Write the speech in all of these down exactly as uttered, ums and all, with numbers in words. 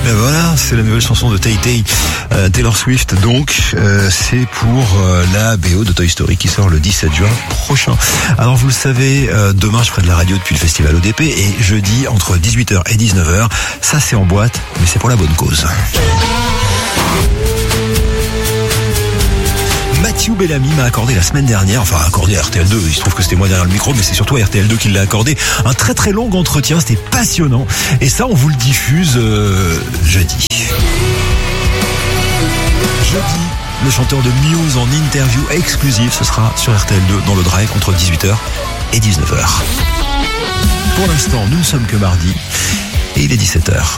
Ben voilà, c'est la nouvelle chanson de Tay Tay, euh, Taylor Swift. Donc, euh, c'est pour euh, la B O de Toy Story qui sort le dix-sept juin prochain. Alors, vous le savez, euh, demain, je ferai de la radio depuis le festival O D P et jeudi, entre dix-huit heures et dix-neuf heures, ça c'est en boîte, mais c'est pour la bonne cause. Mathieu Bellamy m'a accordé la semaine dernière, enfin accordé à R T L deux, il se trouve que c'était moi derrière le micro, mais c'est surtout à R T L deux qui l'a accordé, un très très long entretien, c'était passionnant, et ça on vous le diffuse euh, jeudi. Jeudi, le chanteur de Muse en interview exclusive, ce sera sur R T L deux dans le Drive entre dix-huit heures et dix-neuf heures. Pour l'instant, nous ne sommes que mardi, et il est dix-sept heures.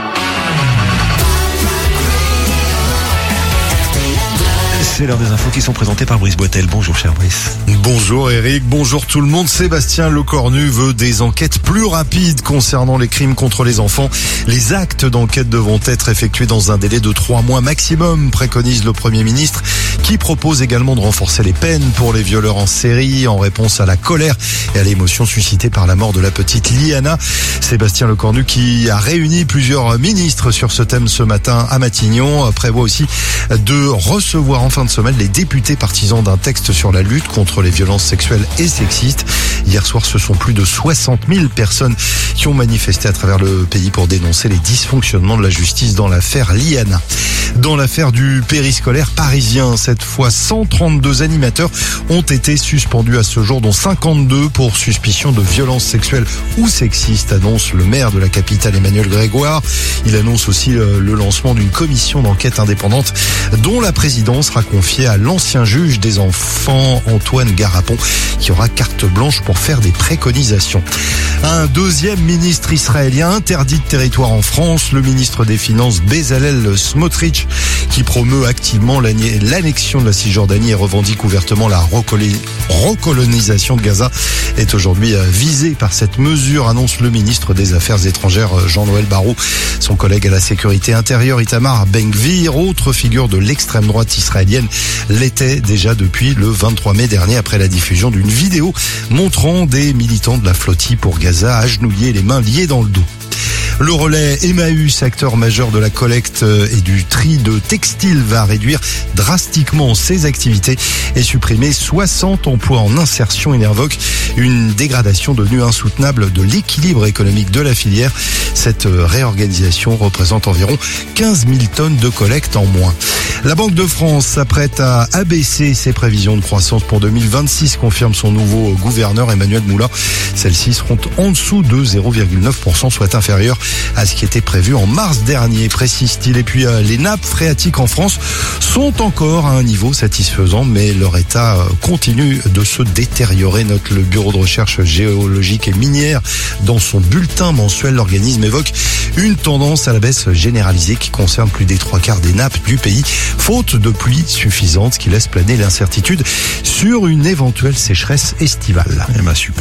C'est l'heure des infos qui sont présentées par Brice Boitel. Bonjour cher Brice. Bonjour Eric, bonjour tout le monde. Sébastien Lecornu veut des enquêtes plus rapides concernant les crimes contre les enfants. Les actes d'enquête devront être effectués dans un délai de trois mois maximum, préconise le Premier ministre, qui propose également de renforcer les peines pour les violeurs en série en réponse à la colère et à l'émotion suscitée par la mort de la petite Liana. Sébastien Lecornu, qui a réuni plusieurs ministres sur ce thème ce matin à Matignon, prévoit aussi de recevoir en fin de semaine les députés partisans d'un texte sur la lutte contre les violences sexuelles et sexistes. Hier soir, ce sont plus de soixante mille personnes qui ont manifesté à travers le pays pour dénoncer les dysfonctionnements de la justice dans l'affaire Liana. Dans l'affaire du périscolaire parisien, cette fois cent trente-deux animateurs ont été suspendus à ce jour, dont cinquante-deux pour suspicion de violences sexuelles ou sexistes, annonce le maire de la capitale Emmanuel Grégoire. Il annonce aussi le lancement d'une commission d'enquête indépendante dont la présidence sera confiée à l'ancien juge des enfants Antoine Garapon, qui aura carte blanche pour faire des préconisations. Un deuxième ministre israélien interdit de territoire en France, le ministre des Finances Bezalel Smotrich, qui promeut activement l'annexion de la Cisjordanie et revendique ouvertement la recolonisation de Gaza, est aujourd'hui visé par cette mesure, annonce le ministre des Affaires étrangères Jean-Noël Barrot. Son collègue à la sécurité intérieure Itamar Ben-Gvir, autre figure de l'extrême droite israélienne, l'était déjà depuis le vingt-trois mai dernier après la diffusion d'une vidéo montrant des militants de la flottille pour Gaza agenouillés, les mains liées dans le dos. Le relais Emmaüs, acteur majeur de la collecte et du tri de textiles, va réduire drastiquement ses activités et supprimer soixante emplois en insertion. Il évoque une dégradation devenue insoutenable de l'équilibre économique de la filière. Cette réorganisation représente environ quinze mille tonnes de collecte en moins. La Banque de France s'apprête à abaisser ses prévisions de croissance pour deux mille vingt-six, confirme son nouveau gouverneur Emmanuel Moula. Celles-ci seront en dessous de zéro virgule neuf pour cent, soit inférieures à ce qui était prévu en mars dernier, précise-t-il. Et puis euh, les nappes phréatiques en France sont encore à un niveau satisfaisant, mais leur état continue de se détériorer, note le Bureau de recherche géologique et minière dans son bulletin mensuel. L'organisme évoque une tendance à la baisse généralisée qui concerne plus des trois quarts des nappes du pays, faute de pluie suffisante, qui laisse planer l'incertitude sur une éventuelle sécheresse estivale. Eh ben super.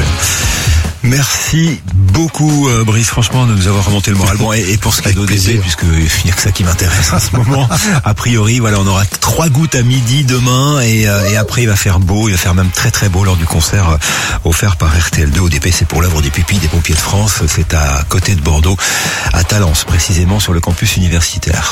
Merci beaucoup euh, Brice, franchement, de nous avoir remonté le moral. Bon, et, et pour ce qui est d'O D P, puisqu'il n'y a que ça qui m'intéresse en ce moment, a priori, voilà, on aura trois gouttes à midi demain, et, euh, et après il va faire beau, il va faire même très très beau lors du concert euh, offert par R T L deux. O D P, c'est pour l'œuvre des pupilles des pompiers de France, c'est à côté de Bordeaux, à Talence précisément, sur le campus universitaire.